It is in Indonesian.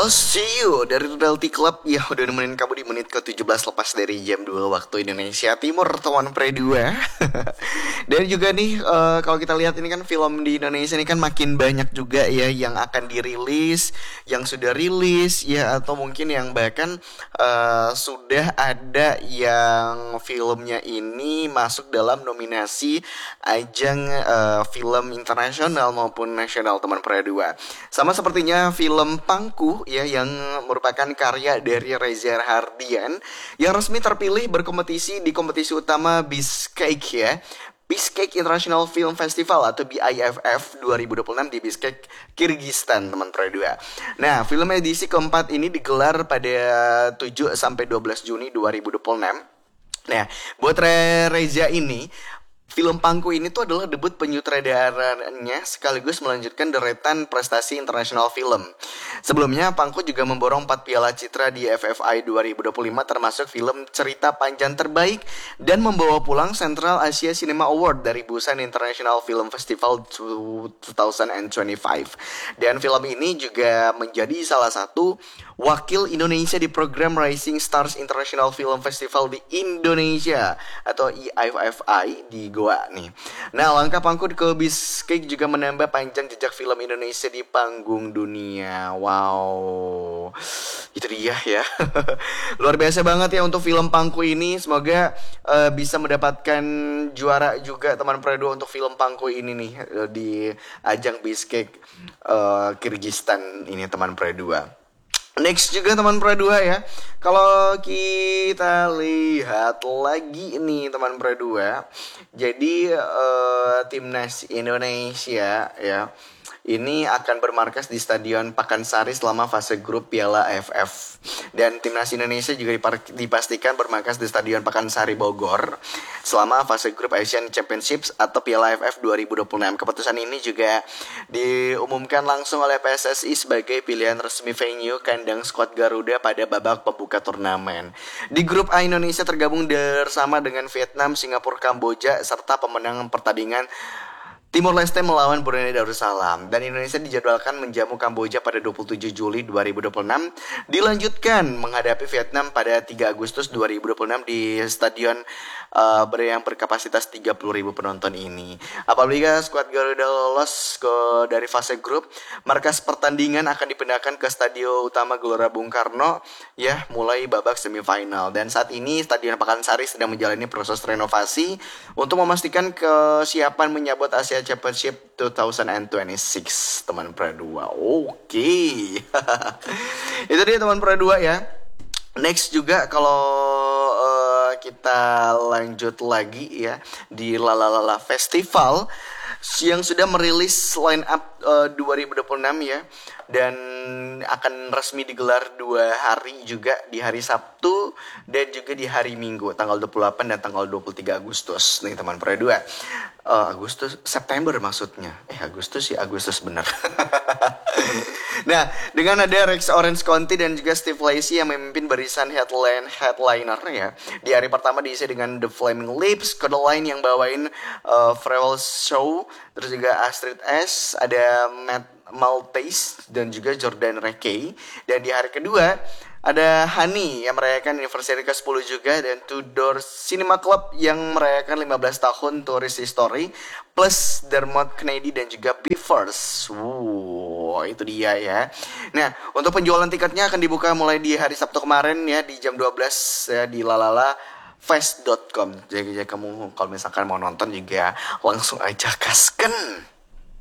I'll see you dari Realty Club ya udah nemenin kamu di menit ke-17 lepas dari jam 2 waktu Indonesia Timur teman pre-2. Dan juga nih kalau kita lihat ini kan film di Indonesia ini kan makin banyak juga ya yang akan dirilis, yang sudah rilis ya atau mungkin yang bahkan sudah ada yang filmnya ini masuk dalam nominasi ajang film internasional maupun nasional teman pre-2. Sama sepertinya film Pangku ya yang merupakan karya dari Reza Rahardian yang resmi terpilih berkompetisi di kompetisi utama Bishkek ya. Bishkek International Film Festival atau BIFF 2026 di Bishkek, Kyrgyzstan, teman pre-2. Nah, film edisi keempat ini digelar pada 7 sampai 12 Juni 2026. Nah, buat Reza ini film Pangku ini tuh adalah debut penyutradaranya sekaligus melanjutkan deretan prestasi internasional film. Sebelumnya Pangku juga memborong 4 piala citra di FFI 2025 termasuk film cerita panjang terbaik dan membawa pulang Central Asia Cinema Award dari Busan International Film Festival 2025. Dan film ini juga menjadi salah satu wakil Indonesia di program Rising Stars International Film Festival di Indonesia atau EIFFI di Goa nih. Nah, langkah Pangku ke Bishkek juga menambah panjang jejak film Indonesia di panggung dunia. Wow, itu dia ya. Luar biasa banget ya untuk film Pangku ini. Semoga bisa mendapatkan juara juga teman pre-2 untuk film Pangku ini nih di ajang Bishkek Kyrgyzstan ini teman pre-2. Next juga teman pre-2 ya. Kalau kita lihat lagi nih teman pre-2. Jadi timnas Indonesia ya ini akan bermarkas di Stadion Pakansari selama fase grup Piala AFF. Dan timnas Indonesia juga dipastikan bermarkas di Stadion Pakansari Bogor selama fase grup Asian Championships atau Piala AFF 2026. Keputusan ini juga diumumkan langsung oleh PSSI sebagai pilihan resmi venue kandang skuad Garuda pada babak pembuka turnamen. Di grup A Indonesia tergabung bersama dengan Vietnam, Singapura, Kamboja serta pemenang pertandingan Timor Leste melawan Brunei Darussalam. Dan Indonesia dijadwalkan menjamu Kamboja pada 27 Juli 2026. Dilanjutkan menghadapi Vietnam pada 3 Agustus 2026 di stadion yang berkapasitas 30.000 penonton ini. Apabila skuad Garuda lolos dari fase grup, markas pertandingan akan dipindahkan ke Stadion Utama Gelora Bung Karno ya mulai babak semifinal. Dan saat ini Stadion Pakansari sedang menjalani proses renovasi untuk memastikan kesiapan menyambut Asia Championship 2026 teman pre-2. Oke. Itu dia teman pre-2 ya. Next juga kalau kita lanjut lagi ya di Lalalala Festival yang sudah merilis line up 2026 ya. Dan akan resmi digelar 2 hari juga di hari Sabtu dan juga di hari Minggu tanggal 28 dan tanggal 23 Agustus nih teman pre-2. September maksudnya. Agustus benar. Nah, dengan ada Rex Orange County dan juga Steve Lacy yang memimpin barisan headliner ya. Di hari pertama diisi dengan The Flaming Lips, Codaline yang bawain Farewell Show, terus juga Astrid S, ada Matt Maltese dan juga Jordan Rekey. Dan di hari kedua ada Honey yang merayakan anniversary ke-10 juga dan Tudor Cinema Club yang merayakan 15 tahun Tourist History plus Dermot Kennedy dan juga Beavers. Itu dia ya. Nah, untuk penjualan tiketnya akan dibuka mulai di hari Sabtu kemarin ya di jam 12 ya di lalalafest.com. Jadi kamu kalau misalkan mau nonton juga langsung aja gasken.